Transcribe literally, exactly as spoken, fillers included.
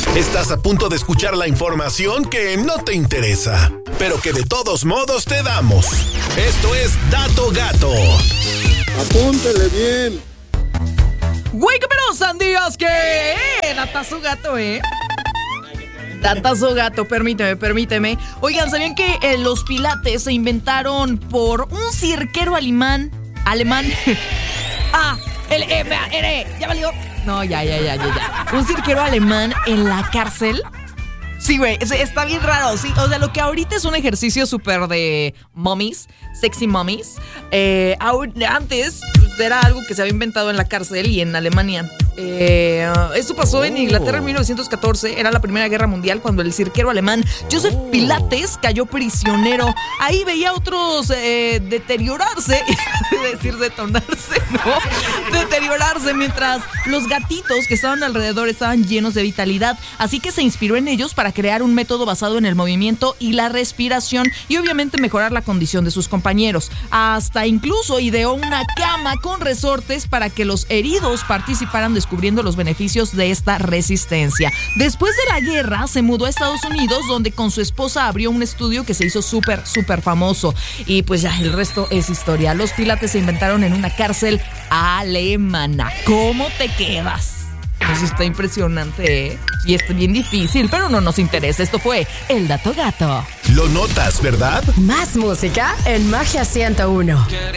Estás a punto de escuchar la información que no te interesa, pero que de todos modos te damos. Esto es Dato Gato. Apúntele bien. Güey, que me lo sandías, que eh, datazo gato, eh. Datazo gato, permíteme, permíteme. Oigan, ¿sabían que eh, los pilates se inventaron por un cirquero alemán? Alemán. ah, el E, R, ya valió. No, ya, ya, ya, ya, ya. Un cirquero alemán en la cárcel. Sí, güey, está bien raro, sí. O sea, lo que ahorita es un ejercicio súper de mommies, sexy mommies. Eh, antes era algo que se había inventado en la cárcel y en Alemania. Eh, esto pasó oh. en Inglaterra en mil novecientos catorce. Era la Primera Guerra Mundial cuando el cirquero alemán Joseph oh. Pilates cayó prisionero. Ahí veía a otros eh, deteriorarse, decir detonarse, ¿no? Deteriorarse mientras los gatitos que estaban alrededor estaban llenos de vitalidad. Así que se inspiró en ellos para crear un método basado en el movimiento y la respiración y obviamente mejorar la condición de sus compañeros. Hasta incluso ideó una cama con resortes para que los heridos participaran descubriendo los beneficios de esta resistencia. Después de la guerra se mudó a Estados Unidos, donde con su esposa abrió un estudio que se hizo súper, súper famoso. Y pues ya el resto es historia. Los pilates se inventaron en una cárcel alemana. ¿Cómo te quedas? Pues está impresionante, ¿eh? Y es bien difícil, pero no nos interesa. Esto fue El Dato Gato. Lo notas, ¿verdad? Más música en Magia ciento uno.